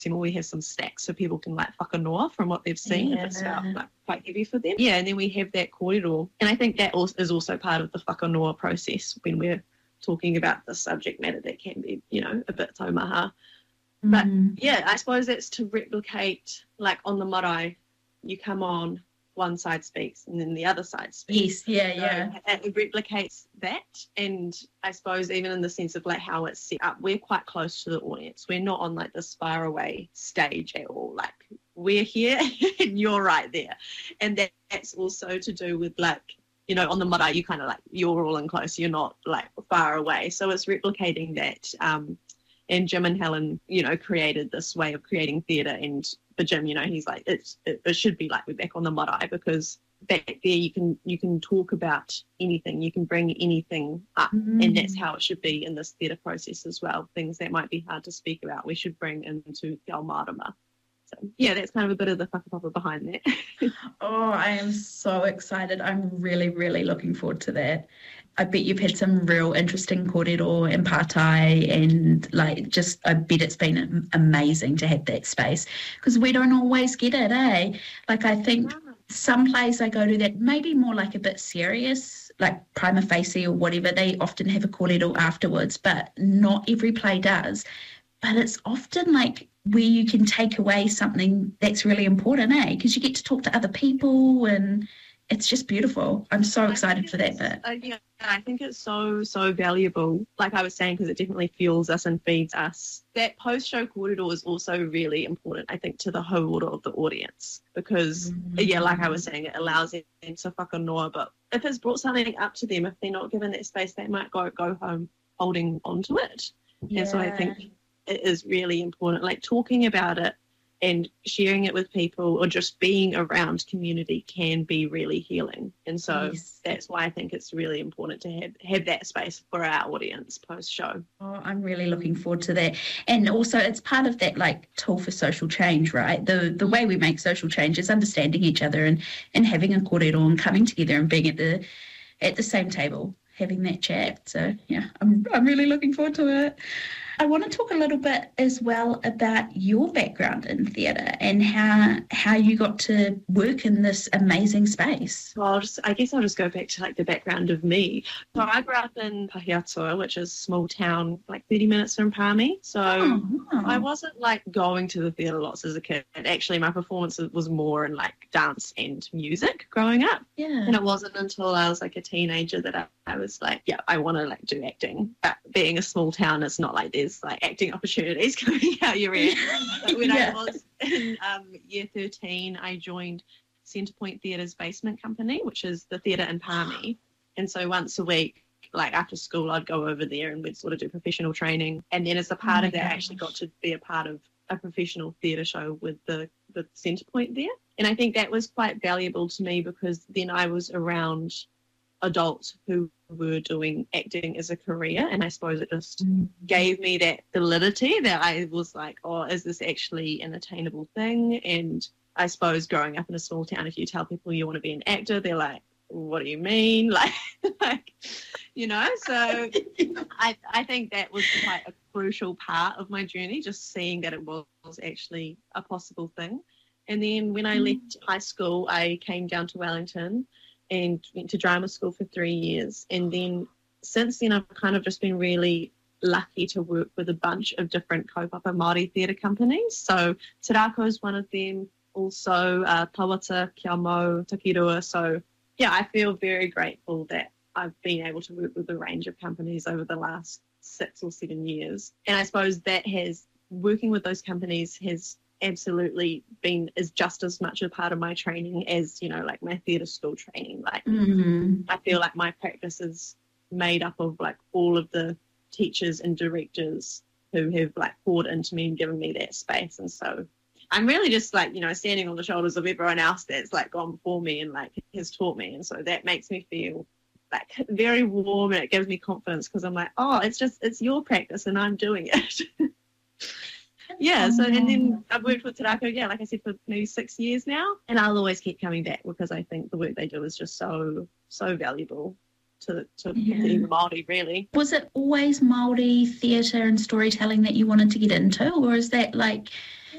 we have some stacks so people can like whakanoa from what they've seen if it's felt like quite heavy for them. Yeah, and then we have that kōrero. And I think that is also part of the whakanoa process when we're talking about the subject matter that can be, you know, a bit taumaha. But yeah, I suppose that's to replicate, like on the marae, you come on, one side speaks and then the other side speaks. Yes, yeah. It replicates that. And I suppose even in the sense of like how it's set up, we're quite close to the audience. We're not on like this far away stage at all. Like we're here and you're right there. And that's also to do with like, you know, on the marae, you kind of like, you're all in close, you're not like far away. So it's replicating that. And Jim and Helen, you know, created this way of creating theatre. And for Jim, you know, he's like, it should be like we're back on the marae, because back there you can talk about anything, you can bring anything up, and that's how it should be in this theatre process as well. Things that might be hard to speak about, we should bring into Te Ao Marama. So yeah, that's kind of a bit of the whakapapa behind that. Oh, I am so excited. I'm really, really looking forward to that. I bet you've had some real interesting kōrero and pātai, and like just I bet it's been amazing to have that space, because we don't always get it, eh? Like I think some plays I go to that maybe more like a bit serious, like prima facie or whatever, they often have a kōrero afterwards, but not every play does. But it's often like where you can take away something that's really important, eh? Because you get to talk to other people and it's just beautiful. I'm so excited for that bit. Yeah, I think it's so valuable, like I was saying, because it definitely fuels us and feeds us. That post-show kōrero is also really important, I think, to the whole of the audience, because, yeah, like I was saying, it allows them to whakanoa, but if it's brought something up to them, if they're not given that space, they might go home holding onto it. Yeah. And so I think it is really important, like talking about it and sharing it with people or just being around community can be really healing. And so that's why I think it's really important to have that space for our audience post-show. Oh, I'm really looking forward to that. And also it's part of that like tool for social change, right? The way we make social change is understanding each other and having a kōrero and coming together and being at the same table, having that chat. So yeah, I'm really looking forward to it. I want to talk a little bit as well about your background in theatre and how you got to work in this amazing space. Well, I guess I'll just go back to like the background of me. So I grew up in Pahiatua, which is a small town like 30 minutes from Palmy. So I wasn't like going to the theatre lots as a kid. Actually, my performance was more in like dance and music growing up. Yeah. And it wasn't until I was like a teenager that I was like, yeah, I want to like do acting. But being a small town, it's not like there's like acting opportunities coming out your ear. But when I was in year 13, I joined Centrepoint Theatre's basement company, which is the theatre in Palmy. And so once a week, like after school, I'd go over there and we'd sort of do professional training. And then as a part of that, I actually got to be a part of a professional theatre show with the Centrepoint there. And I think that was quite valuable to me, because then I was around adults who were doing acting as a career, and I suppose it just gave me that validity that I was like, oh, is this actually an attainable thing? And I suppose growing up in a small town, if you tell people you want to be an actor, they're like, what do you mean? Like you know, so I think that was quite a crucial part of my journey, just seeing that it was actually a possible thing. And then when I left high school, I came down to Wellington and went to drama school for 3 years. And then since then, I've kind of just been really lucky to work with a bunch of different kaupapa Māori theatre companies. So Te Rako is one of them, also Tawata, Kia Mau, Takirua. So yeah, I feel very grateful that I've been able to work with a range of companies over the last 6 or 7 years. And I suppose that working with those companies has absolutely is just as much a part of my training as, you know, like my theatre school training. Like I feel like my practice is made up of like all of the teachers and directors who have like poured into me and given me that space. And so I'm really just like, you know, standing on the shoulders of everyone else that's like gone before me and like has taught me. And so that makes me feel like very warm, and it gives me confidence, because I'm like, oh, it's your practice and I'm doing it. Yeah, so and then I've worked with Te Rako, yeah, like I said, for maybe 6 years now, and I'll always keep coming back, because I think the work they do is just so valuable to the Māori, really. Was it always Māori theatre and storytelling that you wanted to get into, or is that like